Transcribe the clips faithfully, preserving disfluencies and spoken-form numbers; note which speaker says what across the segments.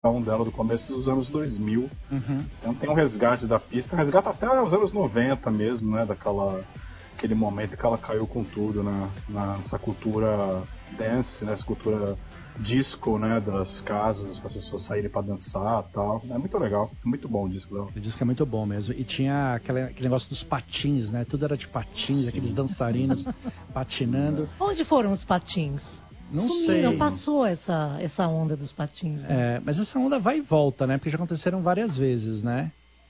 Speaker 1: dela do começo dos anos dois mil.
Speaker 2: Uhum.
Speaker 1: Então tem um resgate da pista, resgata até os anos noventa mesmo, né? Daquela, aquele momento que ela caiu com tudo, né? Nessa cultura dance, nessa cultura disco, né? Das casas, para as pessoas saírem para dançar e tal. É muito legal, muito bom o disco dela.
Speaker 2: O disco é muito bom mesmo. E tinha aquele, aquele negócio dos patins, né? Tudo era de patins, Sim. aqueles dançarinos patinando.
Speaker 3: Onde foram os patins?
Speaker 2: Não
Speaker 3: Sumiram,
Speaker 2: sei.
Speaker 3: Não passou essa, essa onda dos patins. Né?
Speaker 2: É, mas essa onda vai e volta, né? Porque já aconteceram várias vezes, né?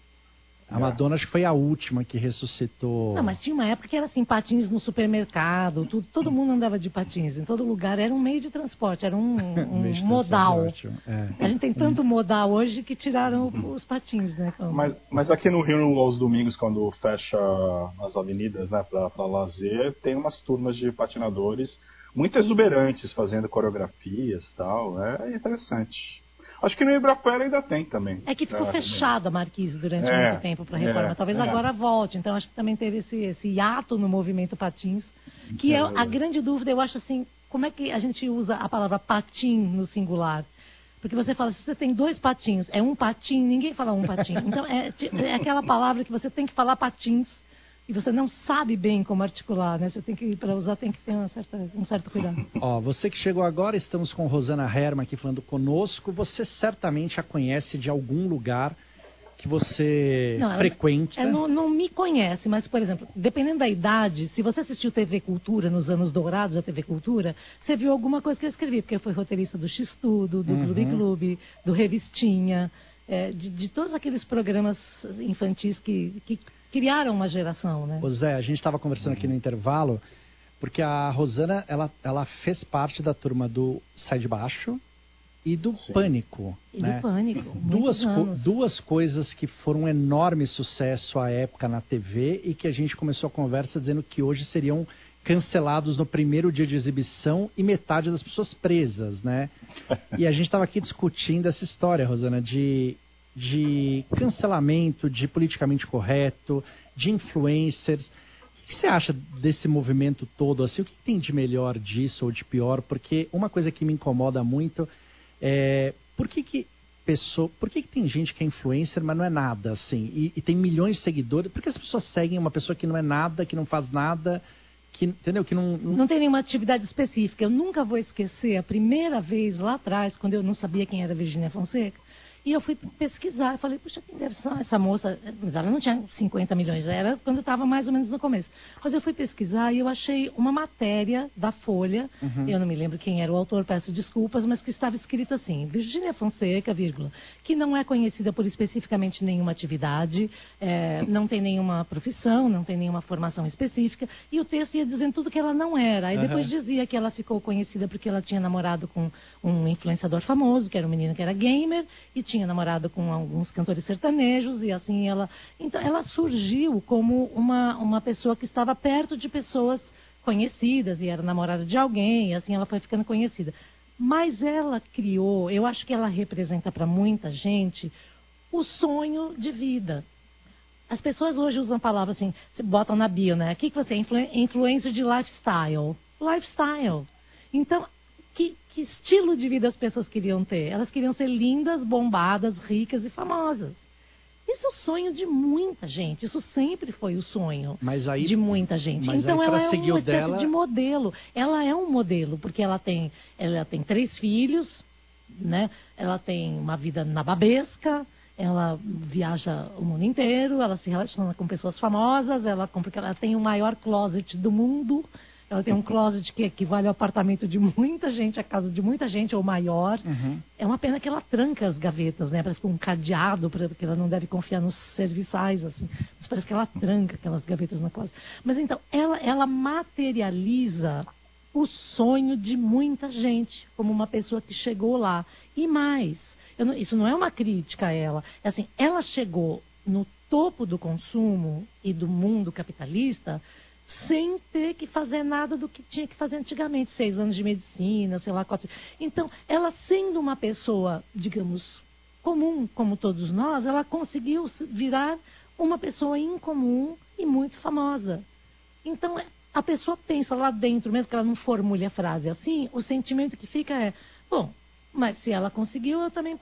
Speaker 2: A Madonna acho que foi a última que ressuscitou.
Speaker 3: Não, mas tinha uma época que era assim, patins no supermercado, tudo, todo mundo andava de patins, em todo lugar, era um meio de transporte, era um, um modal. É. A gente tem tanto modal hoje que tiraram os patins, né?
Speaker 1: Mas, mas aqui no Rio, aos domingos, quando fecha as avenidas, né, para lazer, tem umas turmas de patinadores muito exuberantes, fazendo coreografias e tal, é interessante. Acho que no Ibirapuera ainda tem também.
Speaker 3: É que ficou
Speaker 1: é,
Speaker 3: fechada a Marquise durante é, muito tempo para a reforma.
Speaker 1: É,
Speaker 3: Talvez
Speaker 1: é.
Speaker 3: agora volte. Então acho que também teve esse, esse hiato no movimento patins. Que é, é a grande dúvida, eu acho assim, como é que a gente usa a palavra patim no singular? Porque você fala, se você tem dois patins, é um patim, ninguém fala um patim. Então é, é aquela palavra que você tem que falar patins. E você não sabe bem como articular, né? Você tem que, para usar, tem que ter uma certa, um certo cuidado.
Speaker 2: Ó, você que chegou agora, estamos com Rosana Herrmann aqui falando conosco. Você certamente a conhece de algum lugar que você
Speaker 3: não,
Speaker 2: frequenta.
Speaker 3: Ela, ela não, não me conhece, mas, por exemplo, dependendo da idade, se você assistiu T V Cultura nos anos dourados da T V Cultura, você viu alguma coisa que eu escrevi, porque eu fui roteirista do X-Tudo, do uhum. Clube Clube, do Revistinha, é, de, de todos aqueles programas infantis que... que criaram uma geração, né?
Speaker 2: Ô Zé, a gente estava conversando aqui no intervalo, porque a Rosana, ela, ela fez parte da turma do Sai de Baixo e do Sim. Pânico.
Speaker 3: E
Speaker 2: né?
Speaker 3: do Pânico,
Speaker 2: duas, co
Speaker 3: anos.
Speaker 2: duas coisas que foram um enorme sucesso à época na T V e que a gente começou a conversa dizendo que hoje seriam cancelados no primeiro dia de exibição e metade das pessoas presas, né? E a gente estava aqui discutindo essa história, Rosana, de... de cancelamento, de politicamente correto, de influencers. O que você acha desse movimento todo? Assim, o que tem de melhor disso ou de pior? Porque uma coisa que me incomoda muito é por que que pessoa, por que que tem gente que é influencer, mas não é nada, assim, e, e tem milhões de seguidores? Por que as pessoas seguem uma pessoa que não é nada, que não faz nada, que, entendeu? Que não, não...
Speaker 3: não tem nenhuma atividade específica. Eu nunca vou esquecer a primeira vez lá atrás, quando eu não sabia quem era Virgínia Fonseca. E eu fui pesquisar, eu falei, puxa, quem deve ser essa moça? Mas ela não tinha cinquenta milhões, era quando estava mais ou menos no começo. Mas eu fui pesquisar e eu achei uma matéria da Folha, uhum. eu não me lembro quem era o autor, peço desculpas, mas que estava escrito assim, Virgínia Fonseca, vírgula, que não é conhecida por especificamente nenhuma atividade, é, não tem nenhuma profissão, não tem nenhuma formação específica, e o texto ia dizendo tudo que ela não era. Aí depois uhum. dizia que ela ficou conhecida porque ela tinha namorado com um influenciador famoso, que era um menino que era gamer, e tinha tinha namorado com alguns cantores sertanejos e assim ela... Então ela surgiu como uma, uma pessoa que estava perto de pessoas conhecidas e era namorada de alguém e assim ela foi ficando conhecida. Mas ela criou, eu acho que ela representa para muita gente o sonho de vida. As pessoas hoje usam a palavra assim, botam na bio, né? O que, que você é? Influ, influência de lifestyle. Lifestyle. Então... Que, que estilo de vida as pessoas queriam ter? Elas queriam ser lindas, bombadas, ricas e famosas. Isso é o sonho de muita gente. Isso sempre foi o sonho
Speaker 2: mas aí,
Speaker 3: de muita gente.
Speaker 2: Mas
Speaker 3: então ela é uma espécie
Speaker 2: dela...
Speaker 3: de modelo. Ela é um modelo, porque ela tem, ela tem três filhos, né? Ela tem uma vida nababesca, ela viaja o mundo inteiro, ela se relaciona com pessoas famosas, ela, porque ela tem o maior closet do mundo. Ela tem um closet que equivale ao apartamento de muita gente, a casa de muita gente, ou maior. Uhum. É uma pena que ela tranca as gavetas, né? Parece com um cadeado, porque ela não deve confiar nos serviçais, assim. Mas parece que ela tranca aquelas gavetas na closet. Mas então, ela, ela materializa o sonho de muita gente, como uma pessoa que chegou lá. E mais, eu não, isso não é uma crítica a ela. É assim, ela chegou no topo do consumo e do mundo capitalista sem ter que fazer nada do que tinha que fazer antigamente, seis anos de medicina, sei lá, quatro. Então, ela sendo uma pessoa, digamos, comum, como todos nós, ela conseguiu virar uma pessoa incomum e muito famosa. Então, a pessoa pensa lá dentro, mesmo que ela não formule a frase assim, o sentimento que fica é, bom, mas se ela conseguiu, eu também